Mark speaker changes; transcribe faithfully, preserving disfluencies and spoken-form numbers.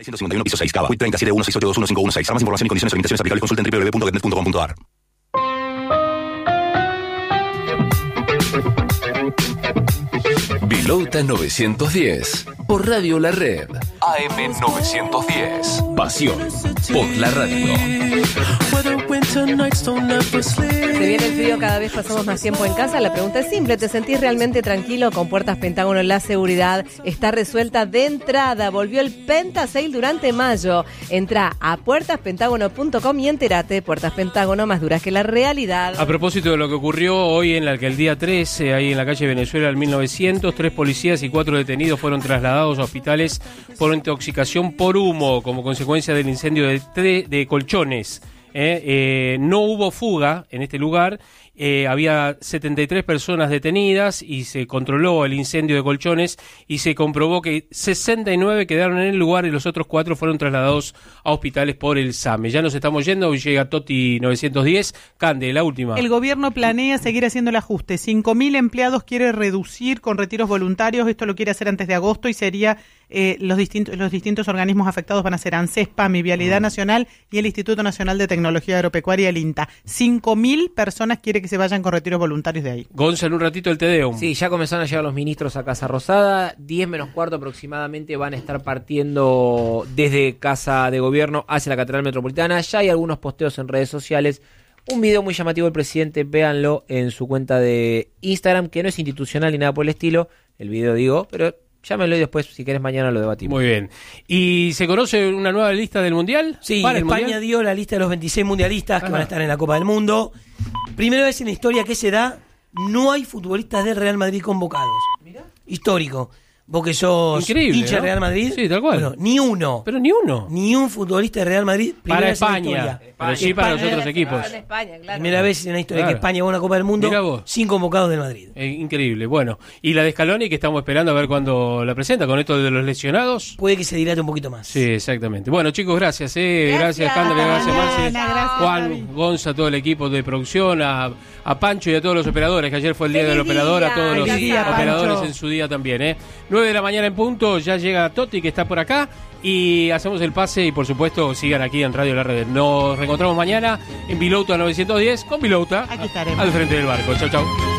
Speaker 1: trescientos cincuenta y uno piso seis, Cava. treinta y siete uno seis ocho dos uno cinco uno seis. Para más información y condiciones o limitaciones aplicables consulta en doble u doble u doble u punto getnet punto com punto a r.
Speaker 2: Vilota novecientos diez por Radio La Red. A M novecientos diez. Pasión por la radio.
Speaker 3: Se viene el frío, cada vez pasamos más tiempo en casa. La pregunta es simple: ¿te sentís realmente tranquilo con Puertas Pentágono? La seguridad está resuelta de entrada. Volvió el Penta Sale durante mayo. Entra a puertas pentágono punto com y entérate. Puertas Pentágono, más duras que la realidad.
Speaker 4: A propósito de lo que ocurrió hoy en la alcaldía trece, ahí en la calle Venezuela del mil novecientos, tres policías y cuatro detenidos fueron trasladados a hospitales por intoxicación por humo como consecuencia del incendio de, tre- de colchones. Eh, eh, no hubo fuga en este lugar, eh, había setenta y tres personas detenidas y se controló el incendio de colchones y se comprobó que sesenta y nueve quedaron en el lugar y los otros cuatro fueron trasladados a hospitales por el SAME. Ya nos estamos yendo, hoy llega Toti novecientos diez. Cande, la última.
Speaker 5: El gobierno planea seguir haciendo el ajuste. cinco mil empleados quiere reducir con retiros voluntarios. Esto lo quiere hacer antes de agosto y sería eh, los distintos los distintos organismos afectados van a ser ANSESPA, Mi Vialidad mm. Nacional y el Instituto Nacional de Tecnología Agropecuaria, el INTA. cinco mil personas quiere que se vayan con retiros voluntarios de ahí.
Speaker 4: Gonza, en un ratito el Tedeum.
Speaker 6: Sí, ya comenzaron a llegar los ministros a Casa Rosada. diez menos cuarto aproximadamente van a estar partiendo desde Casa de Gobierno hacia la Catedral Metropolitana. Ya hay algunos posteos en redes sociales. Un video muy llamativo del presidente, véanlo en su cuenta de Instagram, que no es institucional ni nada por el estilo. El video digo, pero llámenlo y después, si querés, mañana lo debatimos.
Speaker 4: Muy bien. ¿Y se conoce una nueva lista del Mundial?
Speaker 7: Sí,
Speaker 4: ¿Para
Speaker 7: España
Speaker 4: mundial?
Speaker 7: dio la lista de los veintiséis mundialistas
Speaker 4: Ajá.
Speaker 7: que van a estar en la Copa del Mundo. Primera vez en la historia que se da, no hay futbolistas del Real Madrid convocados. Mirá. Histórico. Vos que sos
Speaker 4: Increíble,
Speaker 7: hincha de
Speaker 4: ¿no?
Speaker 7: Real Madrid.
Speaker 4: Sí, tal cual.
Speaker 7: Bueno, ni uno.
Speaker 4: Pero ni uno.
Speaker 7: Ni un futbolista de Real Madrid. Primera
Speaker 4: Para
Speaker 7: vez en la
Speaker 4: España.
Speaker 7: historia.
Speaker 4: Pero sí para los
Speaker 7: España-
Speaker 4: otros equipos.
Speaker 3: En España, claro.
Speaker 7: Primera vez en la historia
Speaker 4: Claro.
Speaker 7: que España va a una Copa del Mundo
Speaker 4: Mirá vos.
Speaker 7: sin convocados del Madrid.
Speaker 4: Eh, increíble. Bueno, y la de Scaloni, que estamos esperando a ver cuándo la presenta, con esto de los lesionados.
Speaker 7: Puede que se dilate un poquito más.
Speaker 4: Sí, exactamente. Bueno, chicos, gracias. Eh.
Speaker 3: Gracias.
Speaker 4: Gracias, Candre, gracias, Marce.
Speaker 5: Mañana, gracias,
Speaker 4: Juan,
Speaker 5: Javi.
Speaker 4: Gonza, todo el equipo de producción, a, a Pancho y a todos los operadores, que ayer fue el día
Speaker 3: Feliz
Speaker 4: del operador, a
Speaker 3: día.
Speaker 4: todos los
Speaker 5: Feliz día,
Speaker 4: operadores
Speaker 5: Pancho.
Speaker 4: en su día también. Eh. nueve de la mañana en punto, ya llega Toti, que está por acá, y hacemos el pase y, por supuesto, sigan aquí en Radio La Red. Nos reencontramos mañana en Vilota novecientos diez con Vilota
Speaker 5: Aquí estaremos.
Speaker 4: al frente del barco. Chau, chau.